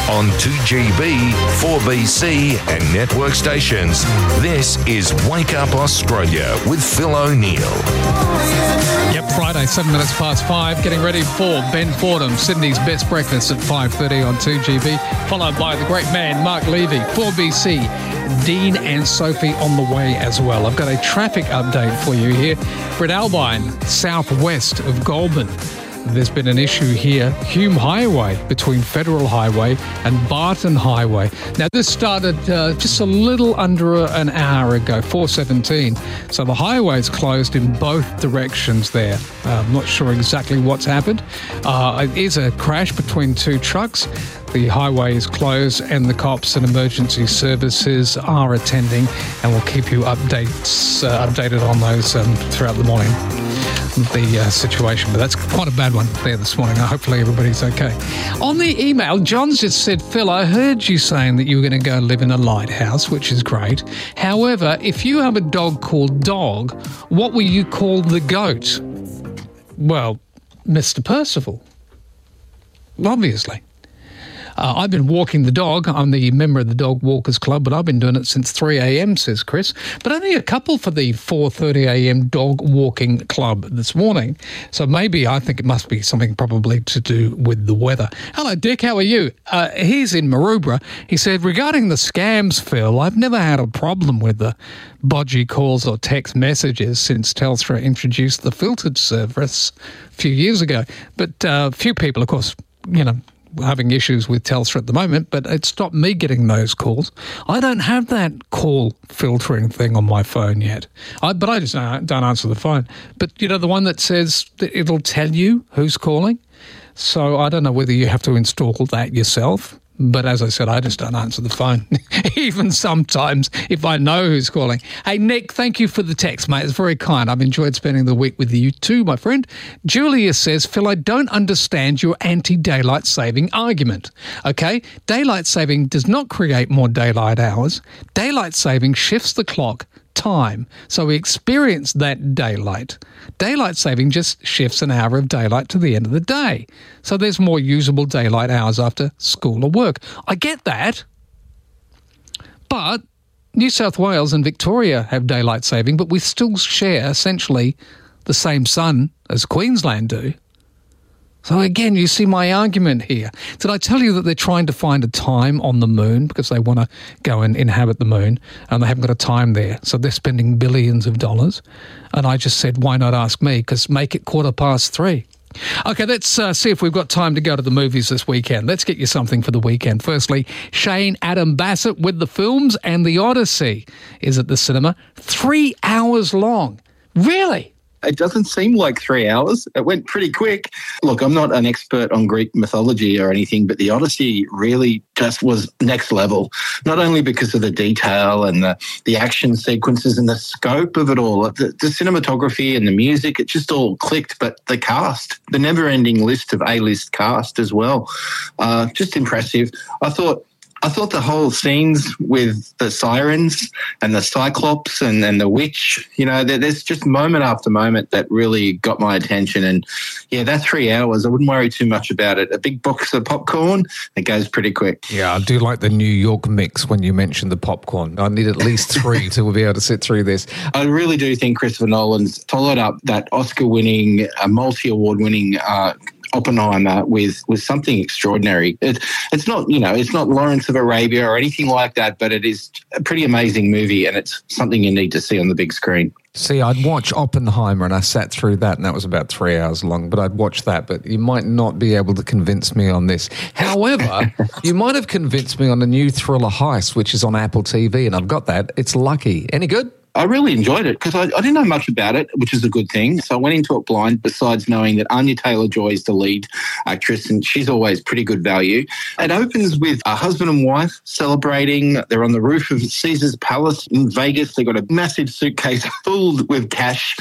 on 2GB, 4BC and network stations. This is Wake Up Australia with Phil O'Neill. Yep, Friday, 7 minutes past 5, getting ready for Ben Fordham, Sydney's Best Breakfast at 5:30 on 2GB, followed by the great man Mark Levy, 4BC, Dean and Sophie on the way as well. I've got a traffic update for you here. Brett Albine, southwest of Goulburn. There's been an issue here, Hume Highway, between Federal Highway and Barton Highway. Now, this started just a little under an hour ago, 4:17. So the highway's closed in both directions there. I'm not sure exactly what's happened. It is a crash between two trucks. The highway is closed and the cops and emergency services are attending, and we'll keep you updated on those throughout the morning. The situation, but that's quite a bad one there this morning. Hopefully everybody's okay. On the email, John's just said, Phil, I heard you saying that you were going to go live in a lighthouse, which is great. However, if you have a dog called Dog, what will you call the goat? Well, Mr. Percival. Obviously. I've been walking the dog. I'm the member of the Dog Walkers Club, but I've been doing it since 3 a.m, says Chris. But only a couple for the 4:30 a.m. Dog Walking Club this morning. So maybe I think it must be something probably to do with the weather. Hello, Dick. How are you? He's in Maroubra. He said, regarding the scams, Phil, I've never had a problem with the bodgy calls or text messages since Telstra introduced the filtered service a few years ago. But few people, of course, having issues with Telstra at the moment, but it stopped me getting those calls. I don't have that call filtering thing on my phone yet. But I just don't answer the phone. But, the one that says that it'll tell you who's calling. So I don't know whether you have to install that yourself. But as I said, I just don't answer the phone, even sometimes if I know who's calling. Hey, Nick, thank you for the text, mate. It's very kind. I've enjoyed spending the week with you too, my friend. Julia says, Phil, I don't understand your anti-daylight saving argument. Okay, daylight saving does not create more daylight hours. Daylight saving shifts the clock time, so we experience that daylight. Daylight saving just shifts an hour of daylight to the end of the day. So there's more usable daylight hours after school or work. I get that. But New South Wales and Victoria have daylight saving, but we still share essentially the same sun as Queensland do. So again, you see my argument here. Did I tell you that they're trying to find a time on the moon because they want to go and inhabit the moon and they haven't got a time there? So they're spending billions of dollars. And I just said, why not ask me? Because make it 3:15. Okay, let's see if we've got time to go to the movies this weekend. Let's get you something for the weekend. Firstly, Shane Adam Bassett with the films, and The Odyssey is at the cinema. 3 hours long. Really? It doesn't seem like 3 hours. It went pretty quick. Look, I'm not an expert on Greek mythology or anything, but the Odyssey really just was next level, not only because of the detail and the action sequences and the scope of it all, the cinematography and the music, it just all clicked, but the cast, the never-ending list of A-list cast as well, just impressive. I thought the whole scenes with the sirens and the Cyclops and the witch, there's just moment after moment that really got my attention. And, yeah, that 3 hours, I wouldn't worry too much about it. A big box of popcorn, it goes pretty quick. Yeah, I do like the New York mix when you mentioned the popcorn. I need at least 3 to be able to sit through this. I really do think Christopher Nolan's followed up that Oscar-winning, multi-award-winning Oppenheimer with something extraordinary. It's not Lawrence of Arabia or anything like that, but it is a pretty amazing movie, and it's something you need to see on the big screen. See, I'd watch Oppenheimer, and I sat through that, and that was about 3 hours long, but I'd watch that, but you might not be able to convince me on this. However, you might have convinced me on the new thriller Heist, which is on Apple TV, and I've got that. It's Lucky. Any good? I really enjoyed it because I didn't know much about it, which is a good thing. So I went into it blind, besides knowing that Anya Taylor-Joy is the lead actress and she's always pretty good value. It opens with a husband and wife celebrating. They're on the roof of Caesar's Palace in Vegas. They've got a massive suitcase filled with cash